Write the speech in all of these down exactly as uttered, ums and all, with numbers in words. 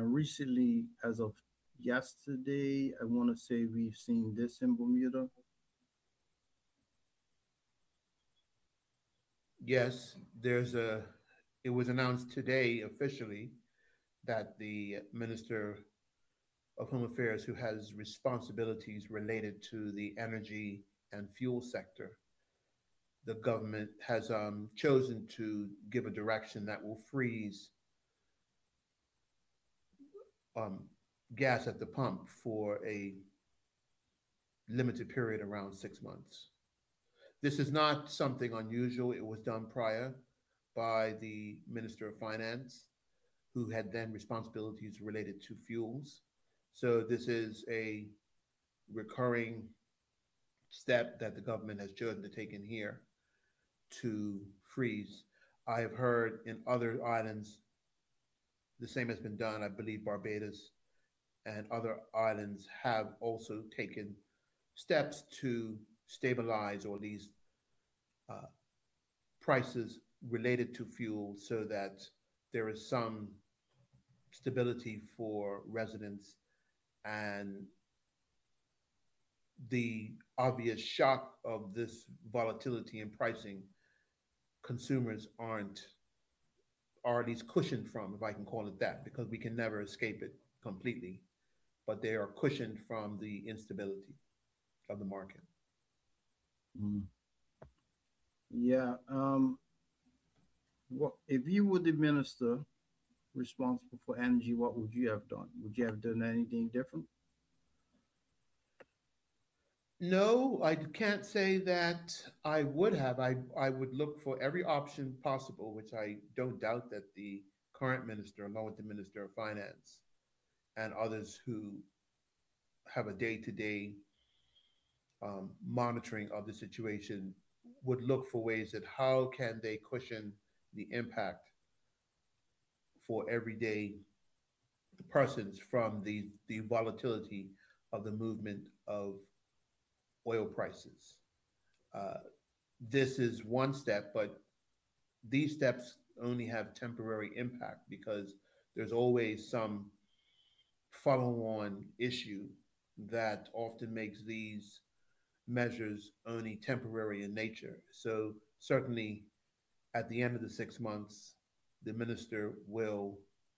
recently, as of yesterday, I want to say we've seen this in Bermuda. Yes, there's a. It was announced today officially that the Minister of Home Affairs, who has responsibilities related to the energy and fuel sector, the government has um, chosen to give a direction that will freeze um, gas at the pump for a limited period around six months. This is not something unusual. It was done prior by the Minister of Finance, who had then responsibilities related to fuels. So this is a recurring step that the government has chosen to take in here to freeze. I have heard in other islands the same has been done. I believe Barbados and other islands have also taken steps to stabilize or at least uh, prices related to fuel so that there is some stability for residents and the obvious shock of this volatility in pricing consumers aren't or at least cushioned from, if I can call it that, because we can never escape it completely, but they are cushioned from the instability of the market. Mm. Yeah. Um. What if you were the minister responsible for energy? What would you have done? Would you have done anything different? No, I can't say that I would have. I, I would look for every option possible, which I don't doubt that the current minister, along with the Minister of Finance and others who have a day to day monitoring of the situation, would look for ways that how can they cushion the impact for everyday persons from the, the volatility of the movement of oil prices. Uh, this is one step, but these steps only have temporary impact because there's always some follow on issue that often makes these measures only temporary in nature. So, certainly at the end of the six months, the minister will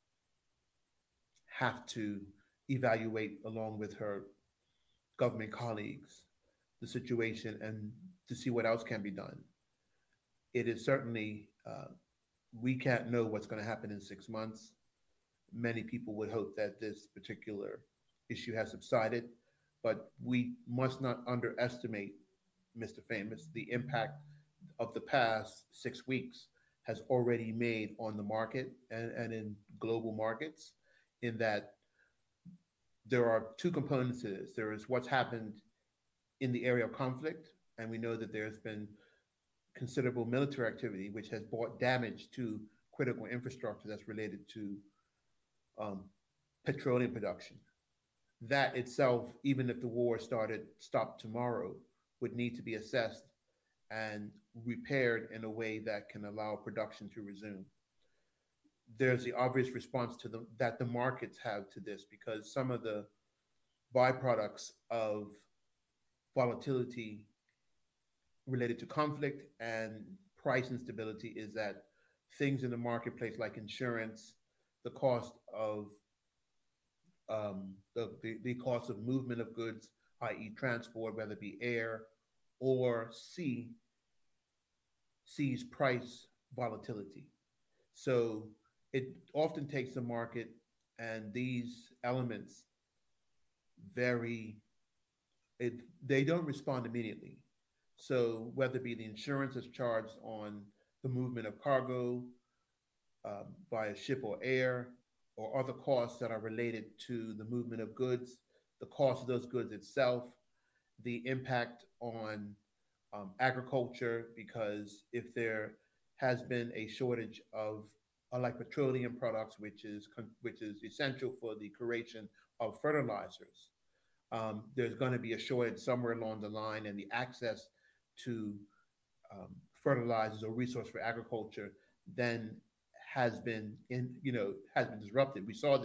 have to evaluate, along with her government colleagues, the situation and to see what else can be done. It is certainly, uh, we can't know what's going to happen in six months. Many people would hope that this particular issue has subsided, but we must not underestimate, Mister Famous, the impact of the past six weeks has already made on the market and, and in global markets, in that there are two components to this. There is what's happened in the area of conflict, and we know that there's been considerable military activity, which has brought damage to critical infrastructure that's related to um, petroleum production. That itself, even if the war started stopped tomorrow, would need to be assessed and repaired in a way that can allow production to resume. There's the obvious response to the that the markets have to this, because some of the byproducts of volatility related to conflict and price instability is that things in the marketplace like insurance, the cost of um, the, the, the cost of movement of goods, that is transport, whether it be air or sea, sees price volatility. So it often takes the market and these elements very, it, they don't respond immediately. So whether it be the insurance that's charged on the movement of cargo um, via ship or air, or other costs that are related to the movement of goods, the cost of those goods itself, the impact on um, agriculture, because if there has been a shortage of uh, like petroleum products, which is which is essential for the creation of fertilizers, um, there's going to be a shortage somewhere along the line, and the access to um, fertilizers or resource for agriculture then has been in you know has been disrupted. We saw